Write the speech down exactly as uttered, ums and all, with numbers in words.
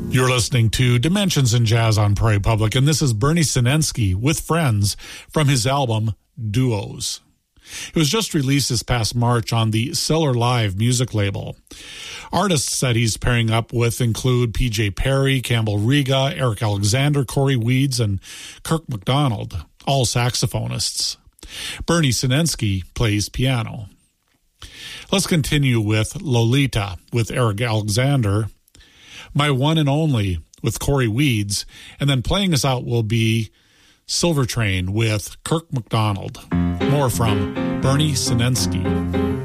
You're listening to Dimensions in Jazz on Prairie Public, and this is Bernie Sinensky with Friends from his album Duos. It was just released this past March on the Cellar Live music label. Artists that he's pairing up with include P J Perry, Campbell Riga, Eric Alexander, Corey Weeds, and Kirk McDonald, all saxophonists. Bernie Sinensky plays piano. Let's continue with Lolita with Eric Alexander, My One and Only with Corey Weeds, and then playing us out will be Silver Train with Kirk McDonald. More from Bernie Sinensky.